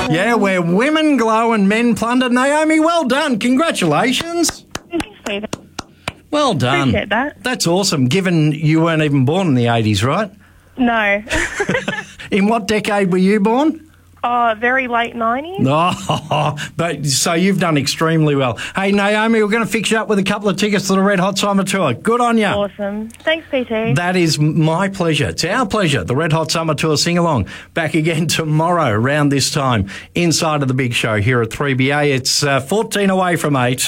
Yeah, where women glow and men plunder. Naomi, well done. Congratulations. Thanks, Peter. Well done. Appreciate that. That's awesome, given you weren't even born in the 80s, right? No. In what decade were you born? Oh, very late 90s. Oh, but so you've done extremely well. Hey, Naomi, we're going to fix you up with a couple of tickets to the Red Hot Summer Tour. Good on you. Awesome. Thanks, PT. That is my pleasure. It's our pleasure. The Red Hot Summer Tour sing-along. Back again tomorrow around this time inside of the big show here at 3BA. It's 14 away from 8.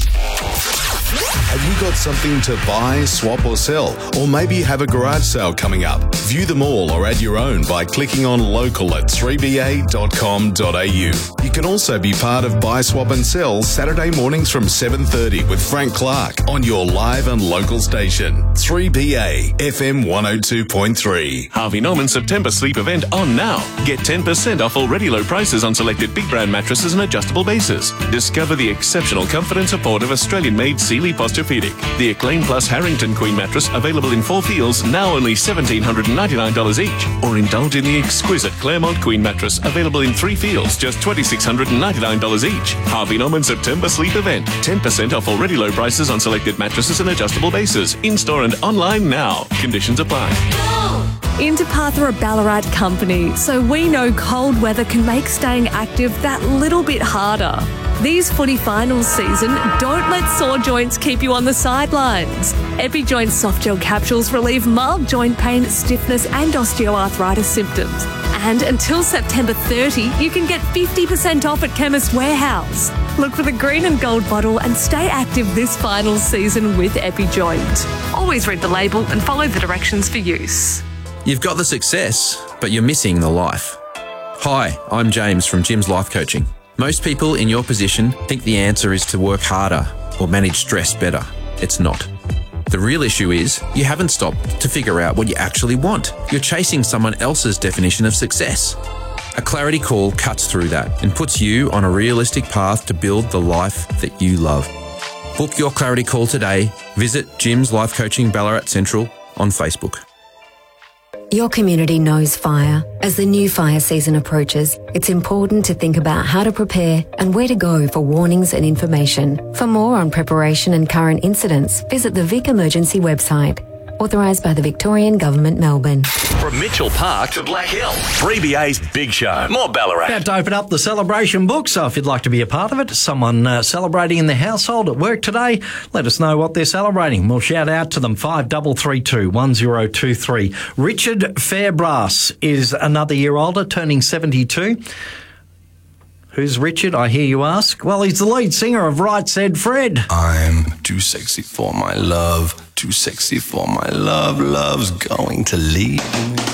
Have you got something to buy, swap or sell? Or maybe you have a garage sale coming up? View them all or add your own by clicking on local at 3ba.com.au. You can also be part of Buy, Swap and Sell Saturday mornings from 7:30 with Frank Clark on your live and local station. 3BA FM 102.3. Harvey Norman September sleep event on now. Get 10% off already low prices on selected big brand mattresses and adjustable bases. Discover the exceptional comfort and support of Australian-made Sealy Posturepedic. The Acclaim Plus Harrington Queen mattress available in 4 feels, now only $1,799 each. Or indulge in the exquisite Claremont Queen mattress available in 3 feels, just $2,699 each. Harvey Norman September sleep event. 10% off already low prices on selected mattresses and adjustable bases. In-store and online now. Conditions apply. Interpath are a Ballarat company, so we know cold weather can make staying active that little bit harder. These footy finals season, don't let sore joints keep you on the sidelines. EpiJoint soft gel capsules relieve mild joint pain, stiffness and osteoarthritis symptoms. And until September 30, you can get 50% off at Chemist Warehouse. Look for the green and gold bottle and stay active this finals season with EpiJoint. Always read the label and follow the directions for use. You've got the success, but you're missing the life. Hi, I'm James from Jim's Life Coaching. Most people in your position think the answer is to work harder or manage stress better. It's not. The real issue is you haven't stopped to figure out what you actually want. You're chasing someone else's definition of success. A Clarity Call cuts through that and puts you on a realistic path to build the life that you love. Book your Clarity Call today. Visit Jim's Life Coaching Ballarat Central on Facebook. Your community knows fire. As the new fire season approaches, it's important to think about how to prepare and where to go for warnings and information. For more on preparation and current incidents, visit the Vic Emergency website. Authorised by the Victorian Government, Melbourne. From Mitchell Park to Black Hill, 3BA's Big Show. More Ballarat. About to open up the celebration book, so if you'd like to be a part of it, someone celebrating in the household at work today, let us know what they're celebrating. We'll shout out to them, 5332 1023. Richard Fairbrass is another year older, turning 72. Who's Richard, I hear you ask? Well, he's the lead singer of Right Said Fred. I'm too sexy for my love, too sexy for my love, love's going to leave me.